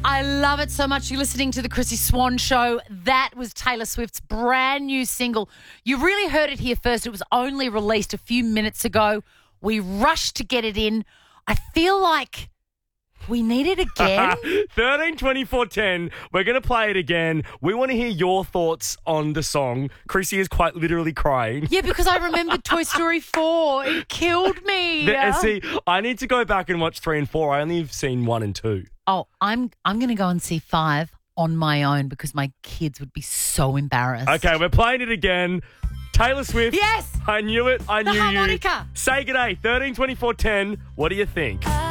I love it so much. You're listening to the Chrissy Swan Show. That was Taylor Swift's brand new single. You really heard it here first. It was only released a few minutes ago. We rushed to get it in. I feel like we need it again. 13 24 10. We're going to play it again. We want to hear your thoughts on the song. Chrissy is quite literally crying. Yeah, because I remembered Toy Story 4. It killed me. See, I need to go back and watch 3 and 4. I only have seen 1 and 2. Oh, I'm going to go and see 5 on my own because my kids would be so embarrassed. Okay, we're playing it again. Taylor Swift. Yes. I knew it. I knew the harmonica. you. Say good day. 13 24 10. What do you think?